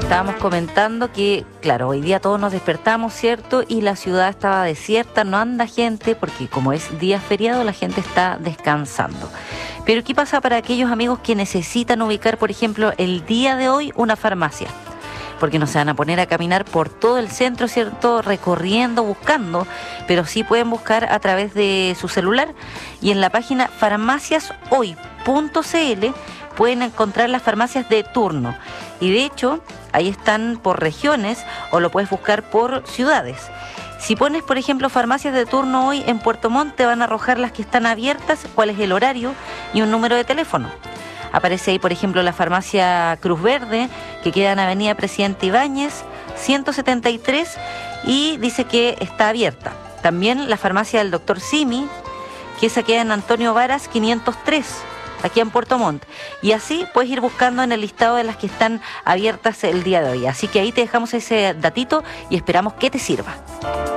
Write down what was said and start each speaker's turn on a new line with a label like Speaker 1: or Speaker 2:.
Speaker 1: estábamos comentando que, claro, hoy día todos nos despertamos, ¿cierto? Y la ciudad estaba desierta, no anda gente, porque como es día feriado, la gente está descansando. Pero ¿qué pasa para aquellos amigos que necesitan ubicar, por ejemplo, el día de hoy una farmacia? Porque no se van a poner a caminar por todo el centro, ¿cierto? Recorriendo, buscando, pero sí pueden buscar a través de su celular y en la página farmaciashoy.cl pueden encontrar las farmacias de turno. Y de hecho, ahí están por regiones o lo puedes buscar por ciudades. Si pones, por ejemplo, farmacias de turno hoy en Puerto Montt, te van a arrojar las que están abiertas, cuál es el horario y un número de teléfono. Aparece ahí, por ejemplo, la farmacia Cruz Verde, que queda en Avenida Presidente Ibáñez, 173, y dice que está abierta. También la farmacia del Dr. Simi, que esa queda en Antonio Varas, 503, aquí en Puerto Montt. Y así puedes ir buscando en el listado de las que están abiertas el día de hoy. Así que ahí te dejamos ese datito y esperamos que te sirva.